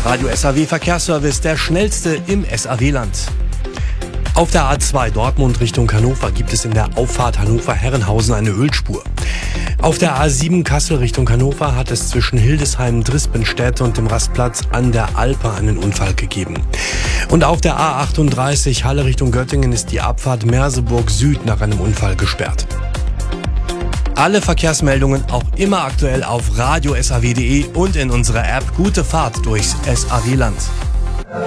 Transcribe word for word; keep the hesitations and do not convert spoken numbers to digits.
Radio S A W Verkehrsservice, der schnellste im S A W-Land. Auf der A zwei Dortmund Richtung Hannover gibt es in der Auffahrt Hannover-Herrenhausen eine Ölspur. Auf der A sieben Kassel Richtung Hannover hat es zwischen Hildesheim, Drispenstedt und dem Rastplatz an der Alpe einen Unfall gegeben. Und auf der A achtunddreißig Halle Richtung Göttingen ist die Abfahrt Merseburg Süd nach einem Unfall gesperrt. Alle Verkehrsmeldungen auch immer aktuell auf radio S A W punkt de und in unserer App Gute Fahrt durchs S A W-Land.